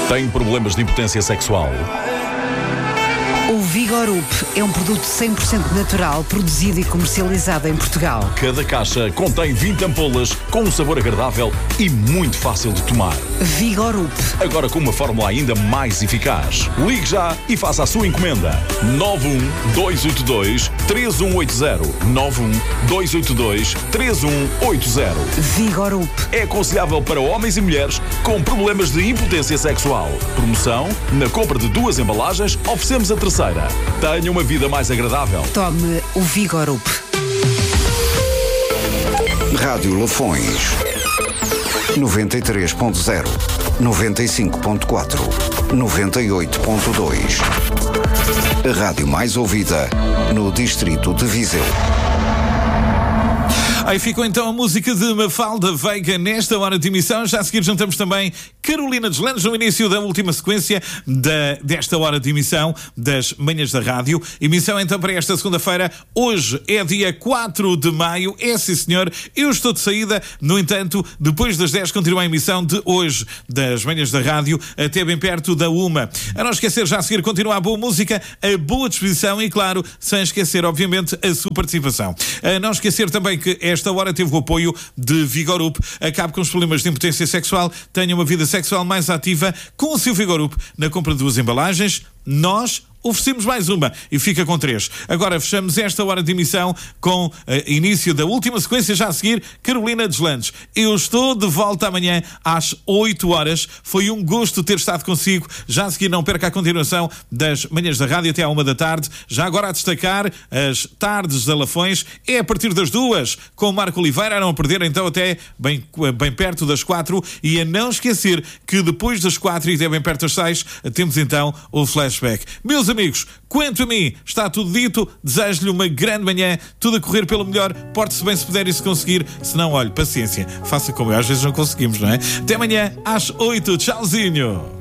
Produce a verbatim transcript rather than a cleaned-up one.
Tem problemas de impotência sexual? O Vigorup é um produto cem por cento natural, produzido e comercializado em Portugal. Cada caixa contém vinte ampolas com um sabor agradável e muito fácil de tomar. Vigorup. Agora com uma fórmula ainda mais eficaz. Ligue já e faça a sua encomenda. nove um dois oito dois três um oito zero. nove um dois oito dois três um oito zero. Vigorup. É aconselhável para homens e mulheres com problemas de impotência sexual. Promoção: na compra de duas embalagens, oferecemos a terceira. Tenha uma vida mais agradável. Tome o Vigorup. Rádio Lafões noventa e três ponto zero, noventa e cinco ponto quatro, noventa e oito ponto dois. A rádio mais ouvida no distrito de Viseu. Aí ficou então a música de Mafalda Veiga nesta hora de emissão. Já a seguir juntamos também Carolina Deslandes no início da última sequência da, desta hora de emissão das Manhãs da Rádio. Emissão então para esta segunda-feira. Hoje é dia quatro de maio. É sim, senhor. Eu estou de saída. No entanto, depois das dez continua a emissão de hoje das Manhãs da Rádio até bem perto da uma. A não esquecer, já a seguir continua a boa música, a boa disposição e, claro, sem esquecer, obviamente, a sua participação. A não esquecer também que esta hora teve o apoio de Vigorup. Acabe com os problemas de impotência sexual, tenha uma vida sexual mais ativa com o seu Vigorup. Na compra de duas embalagens, nós oferecemos mais uma e fica com três. Agora fechamos esta hora de emissão com uh, início da última sequência. Já a seguir, Carolina Deslandes. Eu estou de volta amanhã às oito horas. Foi um gosto ter estado consigo. Já a seguir, não perca a continuação das Manhãs da Rádio até à uma da tarde. Já agora a destacar as tardes da Lafões. É a partir das duas com o Marco Oliveira. A não perder então até bem, bem perto das quatro. E a não esquecer que depois das quatro e até bem perto das seis temos então o flashback. Meus amigos, quanto a mim, está tudo dito. Desejo-lhe uma grande manhã, tudo a correr pelo melhor. Porte-se bem se puder e se conseguir. Se não, olhe, paciência, faça como eu, às vezes não conseguimos, não é? Até amanhã às oito, tchauzinho.